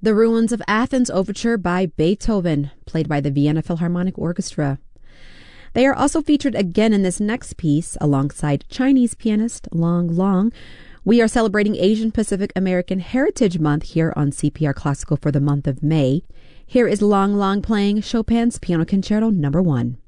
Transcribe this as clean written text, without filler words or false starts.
The Ruins of Athens Overture by Beethoven, played by the Vienna Philharmonic Orchestra. They are also featured again in this next piece alongside Chinese pianist Long Long. We are celebrating Asian Pacific American Heritage Month here on CPR Classical for the month of May. Here is Long Long playing Chopin's Piano Concerto No. 1.